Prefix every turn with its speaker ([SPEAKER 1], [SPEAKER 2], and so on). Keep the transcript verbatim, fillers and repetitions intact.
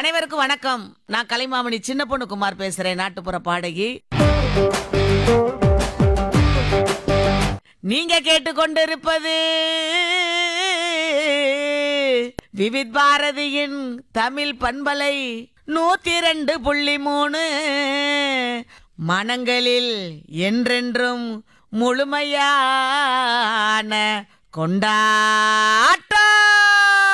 [SPEAKER 1] அனைவருக்கும் வணக்கம். நான் கலைமாமணி சின்ன பொண்ணு குமார் பேசுறேன், நாட்டுப்புற பாடகி. நீங்க கேட்டுக்கொண்டிருப்பது விவித் பாரதியின் தமிழ் பண்பலை நூத்தி ரெண்டு புள்ளி மூணு. மனங்களில் என்றென்றும் முழுமையான கொண்டாட்டம்.